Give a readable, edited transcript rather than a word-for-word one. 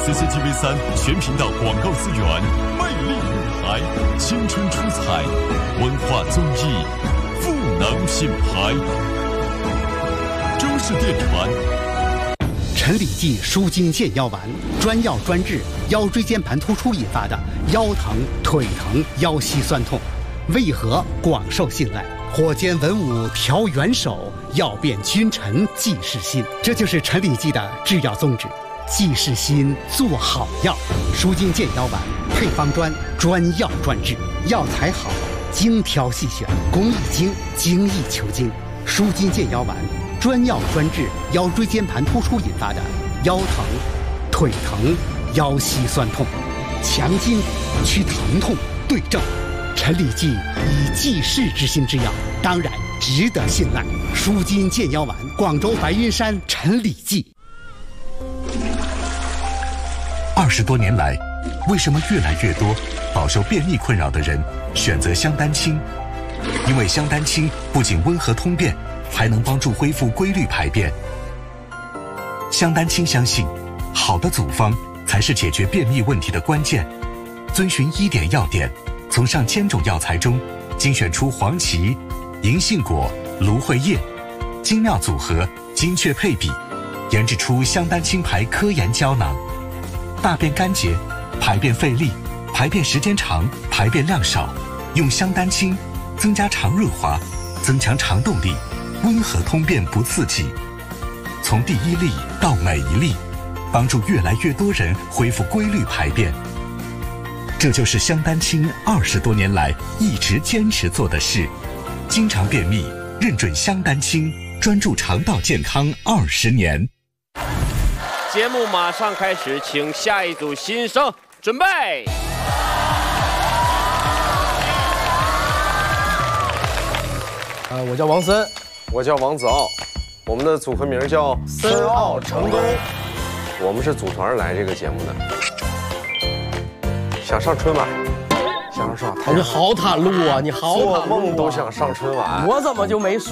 CCTV3全频道广告资源，魅力舞台，青春出彩，文化综艺，赋能品牌。中式电传。 陈李济舒筋健腰丸，专药专治腰椎间盘突出引发的腰疼、腿疼、腰膝酸痛，为何广受信赖？火尖文武调元首，药变君臣济世心。这就是陈李济的制药宗旨，济世心，做好药。舒筋健腰丸配方专，专药专治，药材好，精挑细选，工艺精，精益求精。舒筋健腰丸。专药专治腰椎间盘突出引发的腰疼、腿疼、腰膝酸痛，强筋骨，祛疼痛，对症。陈李济以济世之心之药，当然值得信赖。舒筋健腰丸，广州白云山陈李济。 20多年来，为什么越来越多饱受便秘困扰的人选择香丹清？因为香丹清不仅温和通便，还能帮助恢复规律排便。香丹清相信，好的组方才是解决便秘问题的关键。遵循1点要点，从上千种药材中精选出黄芪、银杏果、芦荟叶，精妙组合，精确配比，研制出香丹清牌科研胶囊。大便干结、排便费力、排便时间长、排便量少，用香丹清增加肠润滑，增强肠动力，温和通便不刺激，从第一粒到每一粒，帮助越来越多人恢复规律排便。这就是香丹清20多年来一直坚持做的事。经常便秘，认准香丹清，专注肠道健康20年。 节目马上开始，请下一组新生准备。 我叫王森。 我叫王子傲，我们的组合名叫森奥成功。我们是组团来这个节目的，想上春晚，想上春晚。 你好袒露啊！你好袒露啊！ 做梦都想上春晚。 我怎么就没说？